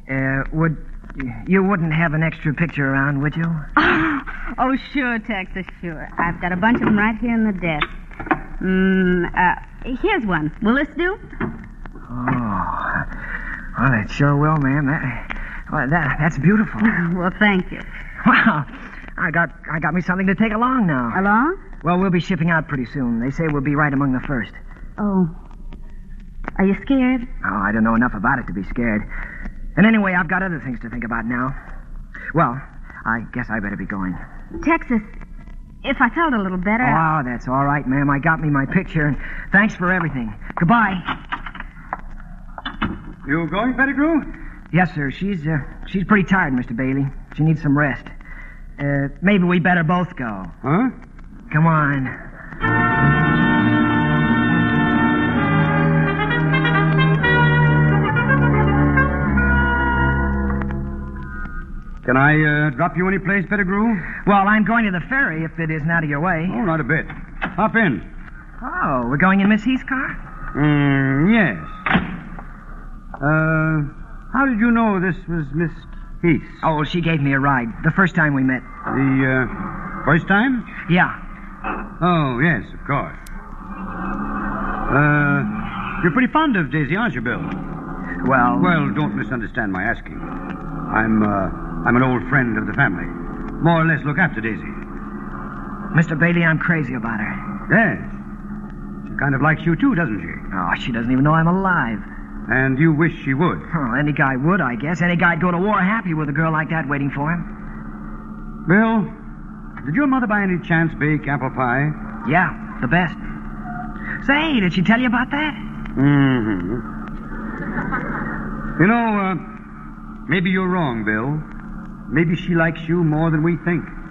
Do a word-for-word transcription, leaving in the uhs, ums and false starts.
Uh, would... You wouldn't have an extra picture around, would you? Oh, sure, Texas, sure. I've got a bunch of them right here in the desk. Mm, uh, here's one. Will this do? Oh, well, it sure will, ma'am. That, well, that, that's beautiful. Well, thank you. Wow, I got I got me something to take along now. Along? Well, we'll be shipping out pretty soon. They say we'll be right among the first. Oh. Are you scared? Oh, I don't know enough about it to be scared. And anyway, I've got other things to think about now. Well, I guess I better be going. Texas, if I felt a little better... Oh, that's all right, ma'am. I got me my picture, and thanks for everything. Goodbye. You going, Pettigrew? Yes, sir. She's uh, she's pretty tired, Mister Bailey. She needs some rest. Uh, maybe we better both go. Huh? Come on. Can I uh, drop you any place, Pettigrew? Well, I'm going to the ferry if it isn't out of your way. Oh, not a bit. Hop in. Oh, we're going in Miss Heath's car? Mm, yes. Uh, how did you know this was Miss Heath? Oh, she gave me a ride the first time we met. The uh, first time? Yeah. Oh, yes, of course. Uh, you're pretty fond of Daisy, aren't you, Bill? Well... Well, don't misunderstand my asking. I'm, uh... I'm an old friend of the family. More or less look after Daisy. Mister Bailey, I'm crazy about her. Yes. She kind of likes you, too, doesn't she? Oh, she doesn't even know I'm alive. And you wish she would? Oh, any guy would, I guess. Any guy'd go to war happy with a girl like that waiting for him. Bill, did your mother by any chance bake apple pie? Yeah, the best. Say, did she tell you about that? Mm-hmm. You know, uh, maybe you're wrong, Bill. Maybe she likes you more than we think.